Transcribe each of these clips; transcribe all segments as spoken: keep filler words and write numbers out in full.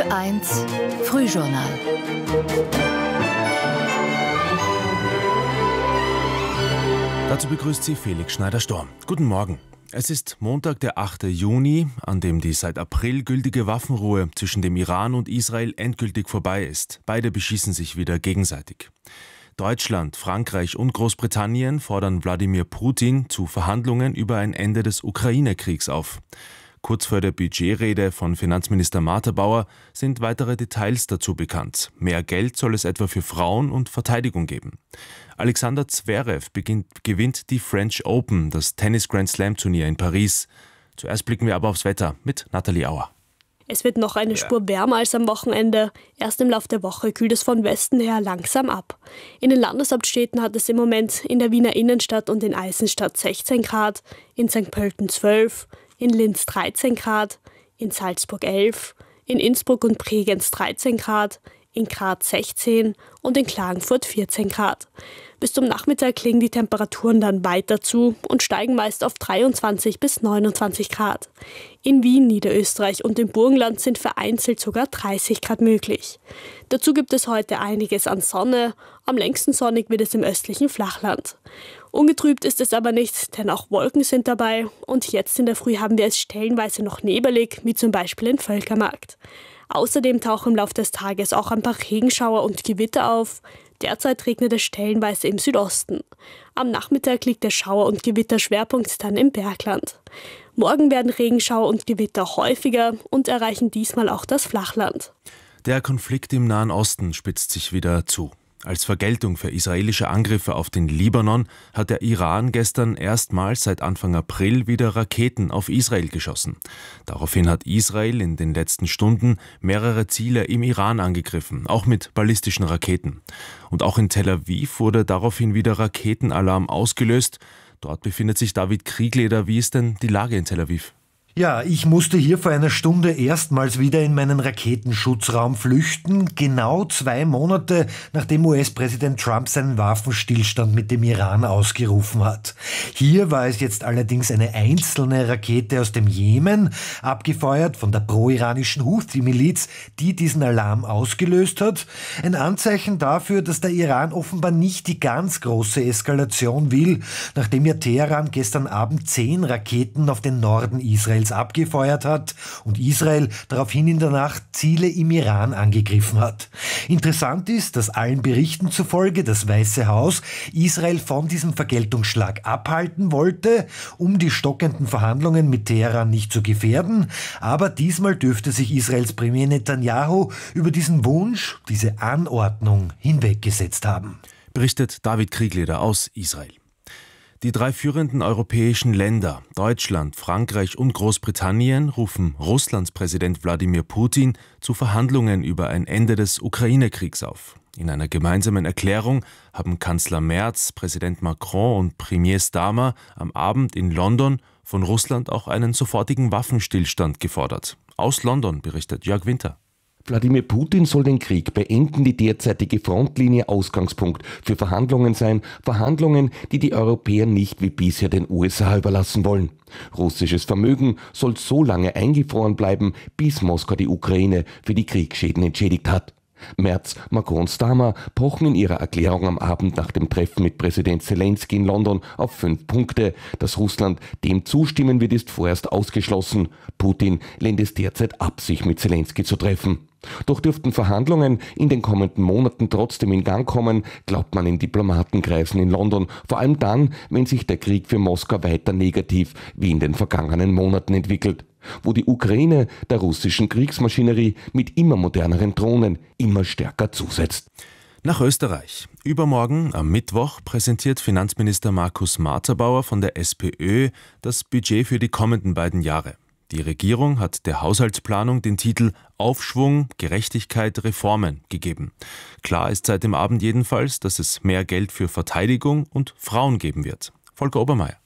Ö eins Frühjournal. Dazu begrüßt Sie Felix Schneider-Storm. Guten Morgen. Es ist Montag, der achte Juni, an dem die seit April gültige Waffenruhe zwischen dem Iran und Israel endgültig vorbei ist. Beide beschießen sich wieder gegenseitig. Deutschland, Frankreich und Großbritannien fordern Wladimir Putin zu Verhandlungen über ein Ende des Ukraine-Kriegs auf. Kurz vor der Budgetrede von Finanzminister Martha Bauer sind weitere Details dazu bekannt. Mehr Geld soll es etwa für Frauen und Verteidigung geben. Alexander Zverev beginnt, gewinnt die French Open, das Tennis-Grand-Slam-Turnier in Paris. Zuerst blicken wir aber aufs Wetter mit Nathalie Auer. Es wird noch eine Spur wärmer als am Wochenende. Erst im Laufe der Woche kühlt es von Westen her langsam ab. In den Landeshauptstädten hat es im Moment in der Wiener Innenstadt und in Eisenstadt sechzehn Grad, in Sankt Pölten zwölf, in Linz dreizehn Grad, in Salzburg elf, in Innsbruck und Bregenz dreizehn Grad, in Graz sechzehn und in Klagenfurt vierzehn Grad. Bis zum Nachmittag legen die Temperaturen dann weiter zu und steigen meist auf dreiundzwanzig bis neunundzwanzig Grad. In Wien, Niederösterreich und im Burgenland sind vereinzelt sogar dreißig Grad möglich. Dazu gibt es heute einiges an Sonne. Am längsten sonnig wird es im östlichen Flachland. Ungetrübt ist es aber nicht, denn auch Wolken sind dabei. Und jetzt in der Früh haben wir es stellenweise noch nebelig, wie zum Beispiel in Völkermarkt. Außerdem tauchen im Laufe des Tages auch ein paar Regenschauer und Gewitter auf. Derzeit regnet es stellenweise im Südosten. Am Nachmittag liegt der Schauer- und Gewitterschwerpunkt dann im Bergland. Morgen werden Regenschauer und Gewitter häufiger und erreichen diesmal auch das Flachland. Der Konflikt im Nahen Osten spitzt sich wieder zu. Als Vergeltung für israelische Angriffe auf den Libanon hat der Iran gestern erstmals seit Anfang April wieder Raketen auf Israel geschossen. Daraufhin hat Israel in den letzten Stunden mehrere Ziele im Iran angegriffen, auch mit ballistischen Raketen. Und auch in Tel Aviv wurde daraufhin wieder Raketenalarm ausgelöst. Dort befindet sich David Kriegleder. Wie ist denn die Lage in Tel Aviv? Ja, ich musste hier vor einer Stunde erstmals wieder in meinen Raketenschutzraum flüchten, genau zwei Monate nachdem U S-Präsident Trump seinen Waffenstillstand mit dem Iran ausgerufen hat. Hier war es jetzt allerdings eine einzelne Rakete aus dem Jemen, abgefeuert von der pro-iranischen Houthi-Miliz, die diesen Alarm ausgelöst hat. Ein Anzeichen dafür, dass der Iran offenbar nicht die ganz große Eskalation will, nachdem ja Teheran gestern Abend zehn Raketen auf den Norden Israels abgefeuert hat und Israel daraufhin in der Nacht Ziele im Iran angegriffen hat. Interessant ist, dass allen Berichten zufolge das Weiße Haus Israel von diesem Vergeltungsschlag abhalten wollte, um die stockenden Verhandlungen mit Teheran nicht zu gefährden. Aber diesmal dürfte sich Israels Premier Netanyahu über diesen Wunsch, diese Anordnung hinweggesetzt haben. Berichtet David Kriegleder aus Israel. Die drei führenden europäischen Länder, Deutschland, Frankreich und Großbritannien, rufen Russlands Präsident Wladimir Putin zu Verhandlungen über ein Ende des Ukraine-Kriegs auf. In einer gemeinsamen Erklärung haben Kanzler Merz, Präsident Macron und Premier Starmer am Abend in London von Russland auch einen sofortigen Waffenstillstand gefordert. Aus London berichtet Jörg Winter. Wladimir Putin soll den Krieg beenden, die derzeitige Frontlinie Ausgangspunkt für Verhandlungen sein. Verhandlungen, die die Europäer nicht wie bisher den U S A überlassen wollen. Russisches Vermögen soll so lange eingefroren bleiben, bis Moskau die Ukraine für die Kriegsschäden entschädigt hat. Merz, Macron und Starmer pochen in ihrer Erklärung am Abend nach dem Treffen mit Präsident Zelensky in London auf fünf Punkte. Dass Russland dem zustimmen wird, ist vorerst ausgeschlossen. Putin lehnt es derzeit ab, sich mit Zelensky zu treffen. Doch dürften Verhandlungen in den kommenden Monaten trotzdem in Gang kommen, glaubt man in Diplomatenkreisen in London. Vor allem dann, wenn sich der Krieg für Moskau weiter negativ wie in den vergangenen Monaten entwickelt. Wo die Ukraine der russischen Kriegsmaschinerie mit immer moderneren Drohnen immer stärker zusetzt. Nach Österreich. Übermorgen, am Mittwoch, präsentiert Finanzminister Markus Martha-Bauer von der SPÖ das Budget für die kommenden beiden Jahre. Die Regierung hat der Haushaltsplanung den Titel Aufschwung, Gerechtigkeit, Reformen gegeben. Klar ist seit dem Abend jedenfalls, dass es mehr Geld für Verteidigung und Frauen geben wird. Volker Obermeier.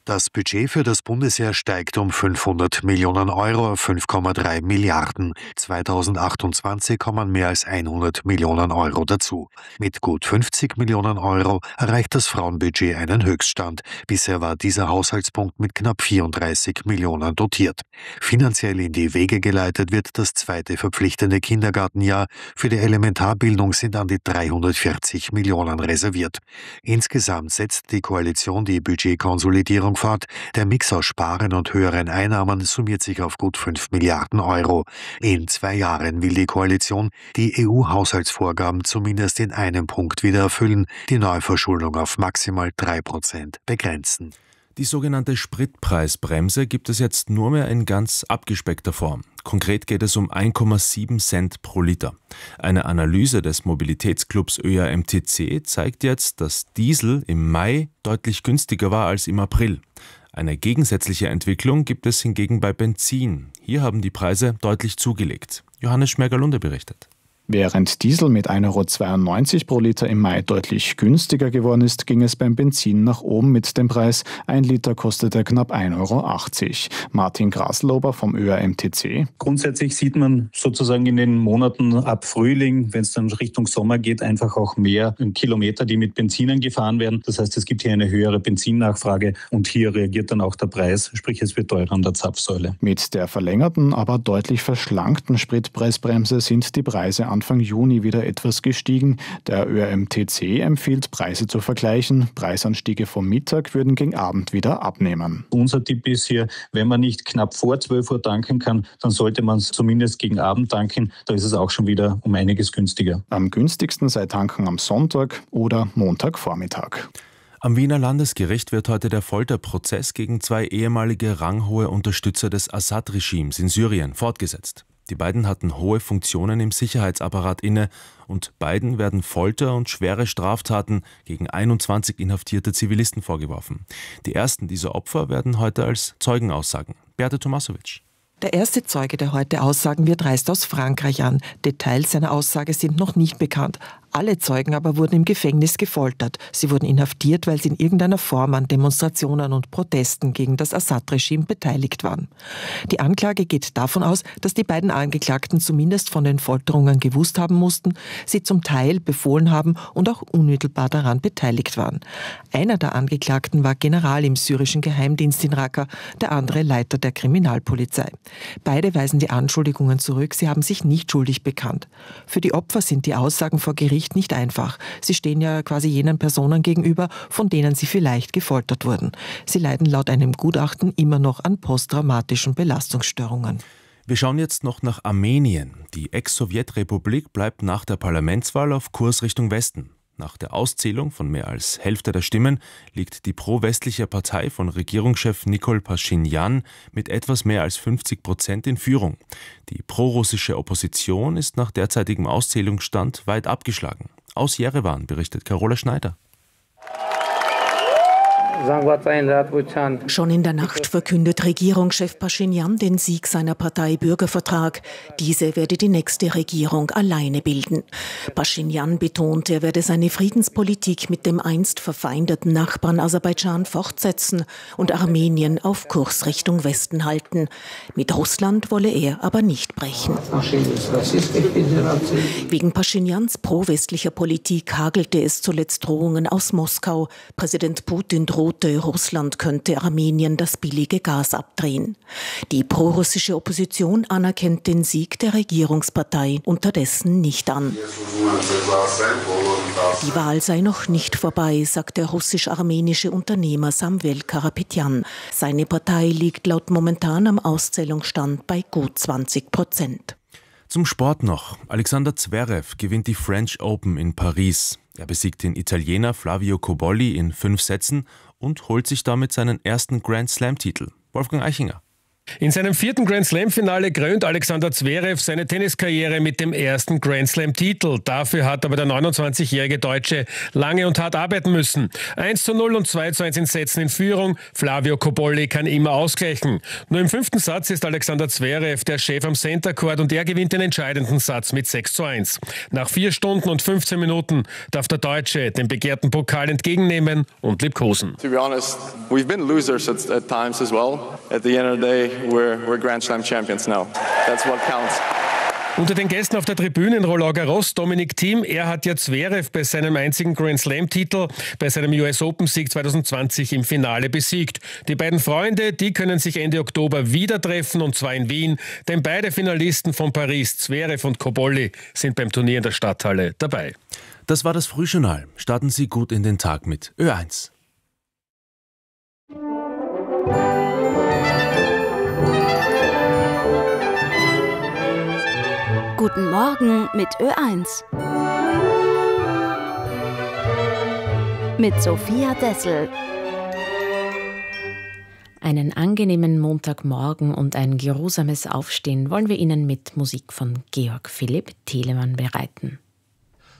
Das Budget für das Bundesheer steigt um fünfhundert Millionen Euro auf fünf Komma drei Milliarden. zweitausendachtundzwanzig kommen mehr als hundert Millionen Euro dazu. Mit gut fünfzig Millionen Euro erreicht das Frauenbudget einen Höchststand. Bisher war dieser Haushaltspunkt mit knapp vierunddreißig Millionen dotiert. Finanziell in die Wege geleitet wird das zweite verpflichtende Kindergartenjahr. Für die Elementarbildung sind an die dreihundertvierzig Millionen reserviert. Insgesamt setzt die Koalition die Budgetkonsolidierung fort. Der Mix aus Sparen und höheren Einnahmen summiert sich auf gut fünf Milliarden Euro. In zwei Jahren will die Koalition die E U-Haushaltsvorgaben zumindest in einem Punkt wieder erfüllen, die Neuverschuldung auf maximal drei Prozent begrenzen. Die sogenannte Spritpreisbremse gibt es jetzt nur mehr in ganz abgespeckter Form. Konkret geht es um ein Komma sieben Cent pro Liter. Eine Analyse des Mobilitätsclubs Ö A M T C zeigt jetzt, dass Diesel im Mai deutlich günstiger war als im April. Eine gegensätzliche Entwicklung gibt es hingegen bei Benzin. Hier haben die Preise deutlich zugelegt. Johannes Schmerger-Lunde berichtet. Während Diesel mit ein Euro zweiundneunzig pro Liter im Mai deutlich günstiger geworden ist, ging es beim Benzin nach oben mit dem Preis. Ein Liter kostete knapp ein Euro achtzig. Martin Graslober vom Ö A M T C. Grundsätzlich sieht man sozusagen in den Monaten ab Frühling, wenn es dann Richtung Sommer geht, einfach auch mehr Kilometer, die mit Benzinen gefahren werden. Das heißt, es gibt hier eine höhere Benzinnachfrage und hier reagiert dann auch der Preis, sprich es wird teurer an der Zapfsäule. Mit der verlängerten, aber deutlich verschlankten Spritpreisbremse sind die Preise Anfang Juni wieder etwas gestiegen. Der Ö A M T C empfiehlt, Preise zu vergleichen. Preisanstiege vom Mittag würden gegen Abend wieder abnehmen. Unser Tipp ist hier, wenn man nicht knapp vor zwölf Uhr tanken kann, dann sollte man es zumindest gegen Abend tanken. Da ist es auch schon wieder um einiges günstiger. Am günstigsten sei tanken am Sonntag oder Montagvormittag. Am Wiener Landesgericht wird heute der Folterprozess gegen zwei ehemalige ranghohe Unterstützer des Assad-Regimes in Syrien fortgesetzt. Die beiden hatten hohe Funktionen im Sicherheitsapparat inne und beiden werden Folter und schwere Straftaten gegen einundzwanzig inhaftierte Zivilisten vorgeworfen. Die ersten dieser Opfer werden heute als Zeugen aussagen. Beate Tomasowitsch. Der erste Zeuge, der heute aussagen wird, reist aus Frankreich an. Details seiner Aussage sind noch nicht bekannt. Alle Zeugen aber wurden im Gefängnis gefoltert. Sie wurden inhaftiert, weil sie in irgendeiner Form an Demonstrationen und Protesten gegen das Assad-Regime beteiligt waren. Die Anklage geht davon aus, dass die beiden Angeklagten zumindest von den Folterungen gewusst haben mussten, sie zum Teil befohlen haben und auch unmittelbar daran beteiligt waren. Einer der Angeklagten war General im syrischen Geheimdienst in Raqqa, der andere Leiter der Kriminalpolizei. Beide weisen die Anschuldigungen zurück, sie haben sich nicht schuldig bekannt. Für die Opfer sind die Aussagen vor Gericht nicht einfach. Sie stehen ja quasi jenen Personen gegenüber, von denen sie vielleicht gefoltert wurden. Sie leiden laut einem Gutachten immer noch an posttraumatischen Belastungsstörungen. Wir schauen jetzt noch nach Armenien. Die Ex-Sowjetrepublik bleibt nach der Parlamentswahl auf Kurs Richtung Westen. Nach der Auszählung von mehr als Hälfte der Stimmen liegt die pro-westliche Partei von Regierungschef Nikol Paschinjan mit etwas mehr als fünfzig Prozent in Führung. Die prorussische Opposition ist nach derzeitigem Auszählungsstand weit abgeschlagen. Aus Jerewan berichtet Carola Schneider. Schon in der Nacht verkündet Regierungschef Paschinjan den Sieg seiner Partei Bürgervertrag. Diese werde die nächste Regierung alleine bilden. Paschinjan betont, er werde seine Friedenspolitik mit dem einst verfeindeten Nachbarn Aserbaidschan fortsetzen und Armenien auf Kurs Richtung Westen halten. Mit Russland wolle er aber nicht brechen. Wegen Paschinjans pro-westlicher Politik hagelte es zuletzt Drohungen aus Moskau. Präsident Putin drohte, Russland könnte Armenien das billige Gas abdrehen. Die prorussische Opposition anerkennt den Sieg der Regierungspartei unterdessen nicht an. Die Wahl sei noch nicht vorbei, sagt der russisch-armenische Unternehmer Samvel Karapetyan. Seine Partei liegt laut momentanem Auszählungsstand bei gut zwanzig Prozent. Zum Sport noch. Alexander Zverev gewinnt die French Open in Paris. Er besiegt den Italiener Flavio Cobolli in fünf Sätzen und holt sich damit seinen ersten Grand-Slam-Titel. Wolfgang Eichinger. In seinem vierten Grand-Slam-Finale krönt Alexander Zverev seine Tenniskarriere mit dem ersten Grand-Slam-Titel. Dafür hat aber der neunundzwanzigjährige Deutsche lange und hart arbeiten müssen. eins zu null und zwei zu eins in Sätzen in Führung. Flavio Cobolli kann immer ausgleichen. Nur im fünften Satz ist Alexander Zverev der Chef am Center Court und er gewinnt den entscheidenden Satz mit sechs zu eins. Nach vier Stunden und fünfzehn Minuten darf der Deutsche den begehrten Pokal entgegennehmen und liebkosen. To be honest, we've been losers at, at times as well. At the end of the day, We're, we're Grand Slam champions now. That's what counts. Unter den Gästen auf der Tribüne Roland Garros, Dominic Thiem, er hat ja Zverev bei seinem einzigen Grand Slam-Titel, bei seinem U S Open-Sieg zwanzig zwanzig im Finale besiegt. Die beiden Freunde, die können sich Ende Oktober wieder treffen, und zwar in Wien, denn beide Finalisten von Paris, Zverev und Cobolli, sind beim Turnier in der Stadthalle dabei. Das war das Frühjournal. Starten Sie gut in den Tag mit Ö eins. Guten Morgen mit Ö eins. Mit Sophia Dessel. Einen angenehmen Montagmorgen und ein geruhsames Aufstehen wollen wir Ihnen mit Musik von Georg Philipp Telemann bereiten.